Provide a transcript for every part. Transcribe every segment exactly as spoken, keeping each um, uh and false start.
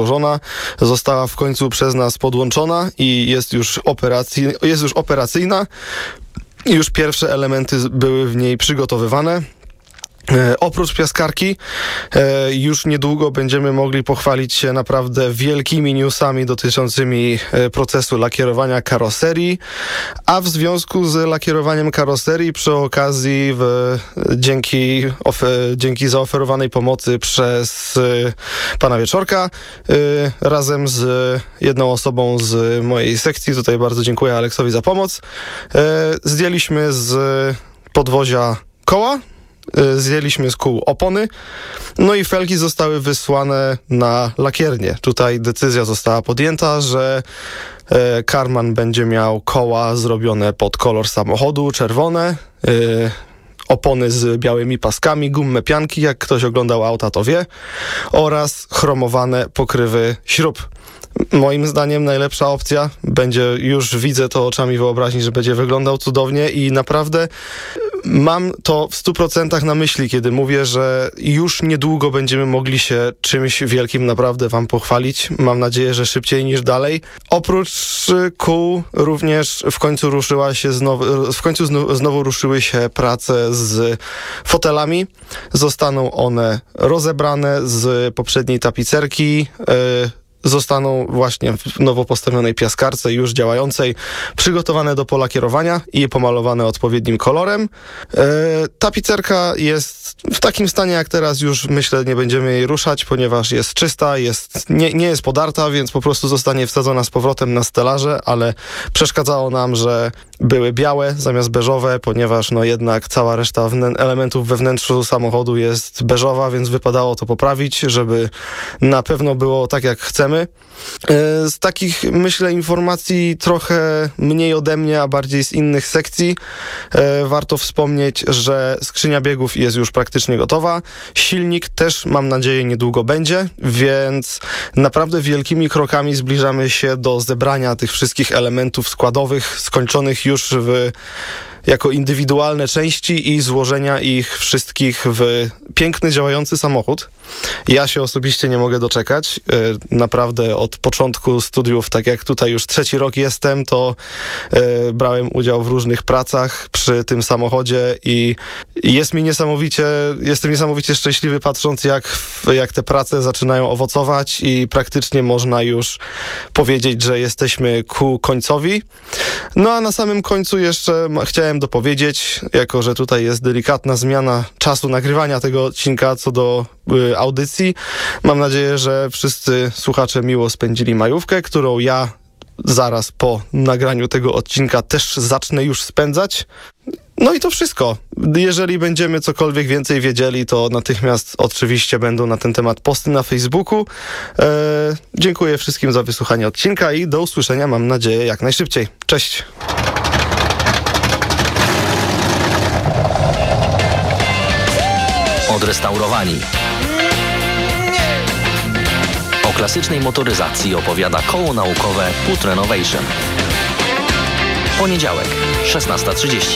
Żona została w końcu przez nas podłączona i jest już, operacji, jest już operacyjna. I już pierwsze elementy były w niej przygotowywane. E, oprócz piaskarki e, już niedługo będziemy mogli pochwalić się naprawdę wielkimi newsami dotyczącymi e, procesu lakierowania karoserii, a w związku z lakierowaniem karoserii przy okazji w, dzięki, of, dzięki zaoferowanej pomocy przez e, pana Wieczorka e, razem z jedną osobą z mojej sekcji, tutaj bardzo dziękuję Aleksowi za pomoc, e, zdjęliśmy z podwozia koła, zdjęliśmy z kół opony, no i felgi zostały wysłane na lakiernię. Tutaj decyzja została podjęta, że e, Karman będzie miał koła zrobione pod kolor samochodu, czerwone, e, opony z białymi paskami, gummę pianki, jak ktoś oglądał auta to wie, oraz chromowane pokrywy śrub. Moim zdaniem najlepsza opcja będzie, już widzę to oczami wyobraźni, że będzie wyglądał cudownie i naprawdę mam to w stu procentach na myśli, kiedy mówię, że już niedługo będziemy mogli się czymś wielkim naprawdę wam pochwalić. Mam nadzieję, że szybciej niż dalej. Oprócz kół również w końcu ruszyła się znowu, w końcu znowu, znowu ruszyły się prace z fotelami. Zostaną one rozebrane z poprzedniej tapicerki, yy, zostaną właśnie w nowo postawionej piaskarce już działającej, przygotowane do polakierowania i pomalowane odpowiednim kolorem. E, tapicerka jest w takim stanie jak teraz, już myślę nie będziemy jej ruszać, ponieważ jest czysta, jest, nie, nie jest podarta, więc po prostu zostanie wsadzona z powrotem na stelaże, ale przeszkadzało nam, że były białe zamiast beżowe, ponieważ no jednak cała reszta wnę- elementów we wnętrzu samochodu jest beżowa, więc wypadało to poprawić, żeby na pewno było tak jak chcemy. Z takich, myślę, informacji trochę mniej ode mnie, a bardziej z innych sekcji, e, warto wspomnieć, że skrzynia biegów jest już praktycznie gotowa. Silnik też, mam nadzieję, niedługo będzie, więc naprawdę wielkimi krokami zbliżamy się do zebrania tych wszystkich elementów składowych, skończonych już w jako indywidualne części i złożenia ich wszystkich w piękny, działający samochód. Ja się osobiście nie mogę doczekać. Naprawdę od początku studiów, tak jak tutaj już trzeci rok jestem, to brałem udział w różnych pracach przy tym samochodzie i jest mi niesamowicie, jestem niesamowicie szczęśliwy, patrząc jak, jak te prace zaczynają owocować i praktycznie można już powiedzieć, że jesteśmy ku końcowi. No a na samym końcu jeszcze chciałem dopowiedzieć, jako że tutaj jest delikatna zmiana czasu nagrywania tego odcinka co do y, audycji. Mam nadzieję, że wszyscy słuchacze miło spędzili majówkę, którą ja zaraz po nagraniu tego odcinka też zacznę już spędzać. No i to wszystko. Jeżeli będziemy cokolwiek więcej wiedzieli, to natychmiast oczywiście będą na ten temat posty na Facebooku. Eee, dziękuję wszystkim za wysłuchanie odcinka i do usłyszenia, mam nadzieję, jak najszybciej. Cześć! Odrestaurowani. O klasycznej motoryzacji opowiada koło naukowe Put Renovation. Poniedziałek, szesnasta trzydzieści.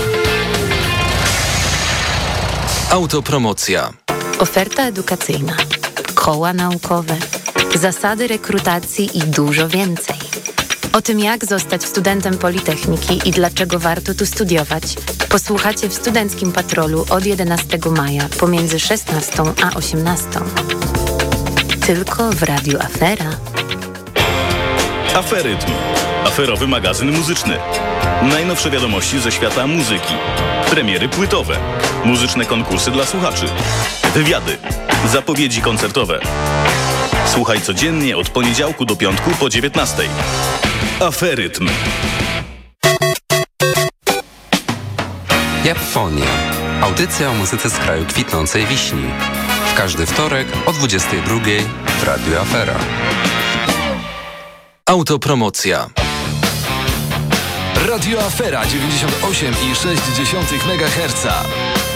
Autopromocja. Oferta edukacyjna, koła naukowe, zasady rekrutacji i dużo więcej. O tym, jak zostać studentem Politechniki i dlaczego warto tu studiować, posłuchacie w Studenckim Patrolu od jedenastego maja pomiędzy szesnastą a osiemnastą. Tylko w Radiu Afera. Aferytm. Aferowy magazyn muzyczny. Najnowsze wiadomości ze świata muzyki. Premiery płytowe. Muzyczne konkursy dla słuchaczy. Wywiady. Zapowiedzi koncertowe. Słuchaj codziennie od poniedziałku do piątku po dziewiętnastej. Aferytm. Japfonia. Audycja o muzyce z kraju kwitnącej wiśni. W każdy wtorek o dwudziestej drugiej w Radiu Afera. Autopromocja. Radio Afera dziewięćdziesiąt osiem i sześć dziesiątych megaherca.